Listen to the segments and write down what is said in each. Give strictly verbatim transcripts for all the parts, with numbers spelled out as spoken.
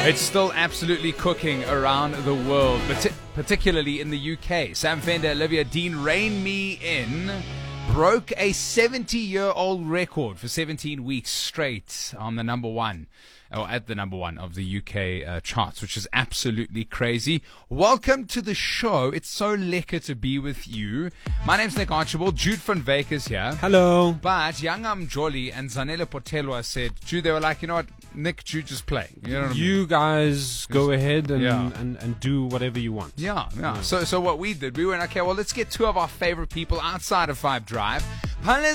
It's still absolutely cooking around the world, but particularly in the U K. Sam Fender, Olivia Dean, Rein Me In broke a seventy-year-old record for seventeen weeks straight on the number one, or at the number one of the U K uh, charts, which is absolutely crazy. Welcome to the show. It's so lekker to be with you. My name's Nick Archibald. Jude van Veek is here. Hello. But Yangam Jolly and Zanele Potelwa said, Jude, they were like, you know what, Nick, Jude, just play. You know what I mean? You guys go ahead and, Yeah. and, and do whatever you want. Yeah, yeah. So, so what we did, we went, okay, well, let's get two of our favorite people outside of Five Drive. Hi.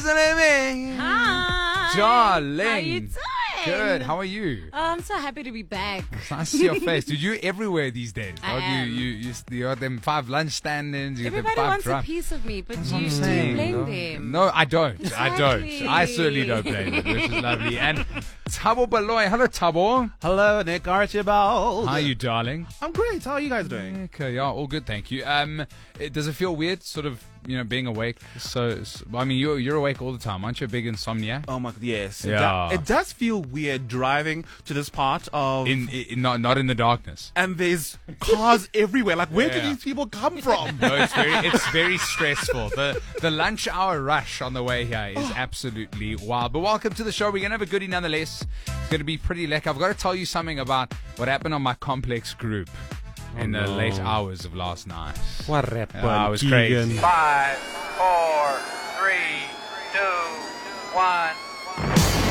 Darling. How you doing? Good. How are you? Oh, I'm so happy to be back. It's nice to see your face. Dude, you're everywhere these days. I Like, am. You, you, you, you got them five lunch stand-ins. You got them Everybody five wants drive. a piece of me, but That's you what I'm do saying. blame No, them. no, I don't. I don't. Exactly. I certainly don't blame it, which is lovely. And Thabo Baloy. Hello, Thabo. Hello, Nick Archibald. How are you, darling? I'm great. How are you guys doing? Okay, yeah, all good, thank you. Um, it, does it feel weird, sort of, you know, being awake? So, so I mean, you're you're awake all the time, aren't you? A big insomniac. Oh my, yes. It, Yeah. do- it does feel weird driving to this part of, In, in not not in the darkness. and there's cars everywhere. Like, where Yeah. do these people come from? No, it's very it's very stressful. The the lunch hour rush on the way here is absolutely wild. But welcome to the show. We're gonna have a goodie nonetheless. It's gonna be pretty lekker. I've got to tell you something about what happened on my complex group in the no. late hours of last night. What rap, Ah, it was Keegan. crazy. Five, four, three, two, one.